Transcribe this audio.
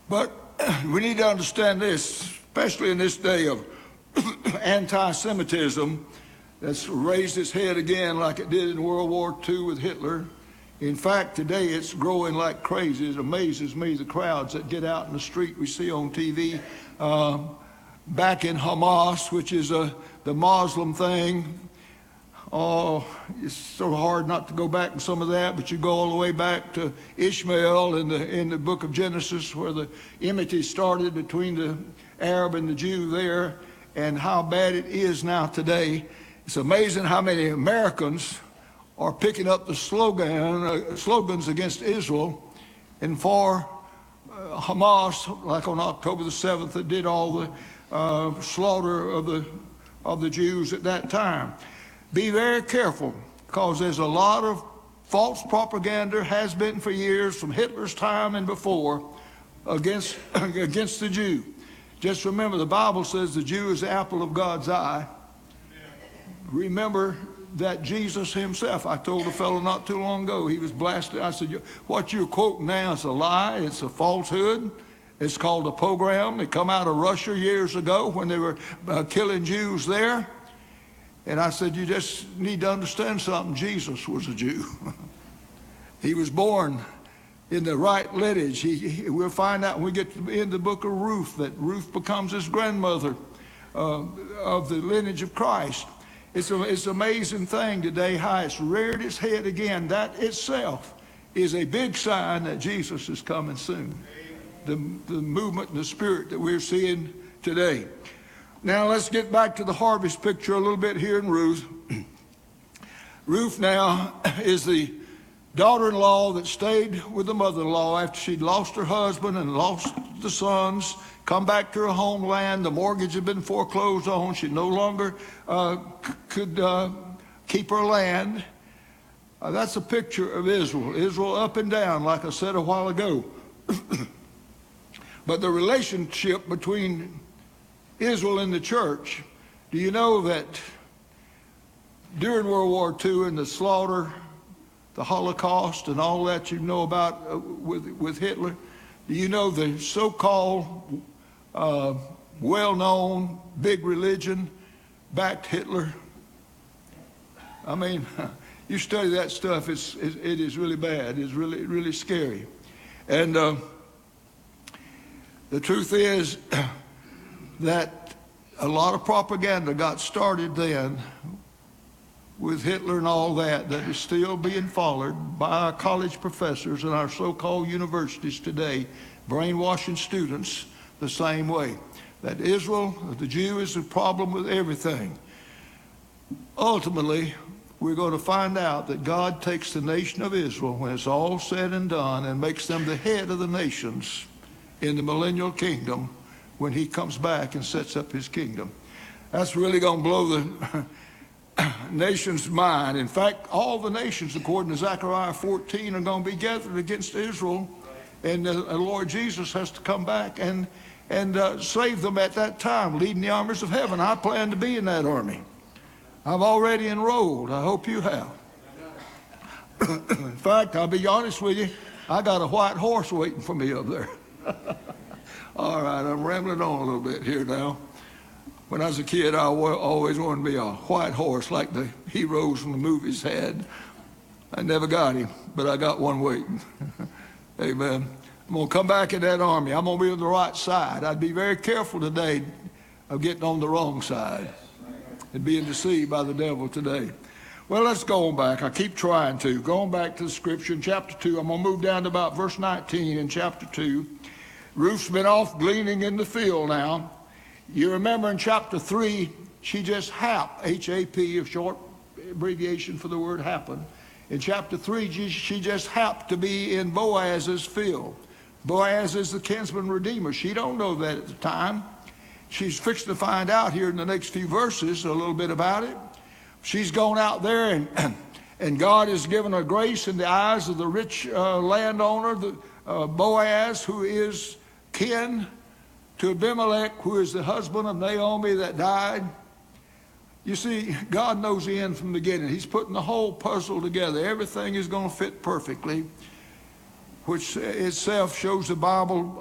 But we need to understand this, especially in this day of anti-Semitism that's raised its head again like it did in World War II with Hitler. In fact, today it's growing like crazy. It amazes me, the crowds that get out in the street we see on TV. Back in Hamas, which is the Muslim thing. Oh, it's so hard not to go back in some of that, but you go all the way back to Ishmael in the book of Genesis, where the enmity started between the Arab and the Jew there, and how bad it is now today. It's amazing how many Americans are picking up the slogans against Israel and for Hamas, like on October the 7th, that did all the slaughter of the Jews at that time. Be very careful, because there's a lot of false propaganda, has been for years, from Hitler's time and before, against the Jew. Just remember, the Bible says the Jew is the apple of God's eye. Remember that Jesus himself, I told a fellow not too long ago, he was blasted. I said, what you're quoting now is a lie, it's a falsehood. It's called a pogrom. It come out of Russia years ago when they were killing Jews there. And I said, you just need to understand something. Jesus was a Jew. He was born in the right lineage. We'll find out when we get in the book of Ruth that Ruth becomes his grandmother of the lineage of Christ. It's an amazing thing today how it's reared its head again. That itself is a big sign that Jesus is coming soon. The movement and the spirit that we're seeing today. Now let's get back to the harvest picture a little bit here in Ruth. Ruth now is the daughter-in-law that stayed with the mother-in-law after she'd lost her husband and lost the sons, come back to her homeland. The mortgage had been foreclosed on. She no longer could keep her land. That's a picture of Israel. Israel up and down, like I said a while ago. But the relationship between Israel and the church, do you know that during World War II and the slaughter, the Holocaust and all that you know about with Hitler, do you know the so-called well-known big religion backed Hitler? I mean, you study that stuff, it is really bad. It's really, really scary. And the truth is that a lot of propaganda got started then with Hitler and all that is still being followed by our college professors and our so-called universities today, brainwashing students the same way. That Israel, the Jew, is the problem with everything. Ultimately, we're going to find out that God takes the nation of Israel, when it's all said and done, and makes them the head of the nations in the millennial kingdom when he comes back and sets up his kingdom. That's really going to blow the nation's mind. In fact, all the nations, according to Zechariah 14, are going to be gathered against Israel, and the Lord Jesus has to come back and save them at that time, leading the armies of heaven. I plan to be in that army. I've already enrolled. I hope you have. In fact, I'll be honest with you, I got a white horse waiting for me up there. All right, I'm rambling on a little bit here now. When I was a kid, I always wanted to be a white horse like the heroes from the movies had. I never got him, but I got one waiting. Amen. I'm going to come back in that army. I'm going to be on the right side. I'd be very careful today of getting on the wrong side and being deceived by the devil today. Well, let's go on back. I keep trying to. Going back to the scripture in chapter 2. I'm going to move down to about verse 19 in chapter 2. Ruth's been off gleaning in the field now. You remember in chapter 3, she just happened, H-A-P, a short abbreviation for the word happen. In chapter 3, she just happened to be in Boaz's field. Boaz is the kinsman redeemer. She don't know that at the time. She's fixing to find out here in the next few verses a little bit about it. She's gone out there, and God has given her grace in the eyes of the rich landowner, Boaz, who is kin to Abimelech, who is the husband of Naomi that died. You see, God knows the end from the beginning. He's putting the whole puzzle together. Everything is going to fit perfectly, which itself shows the Bible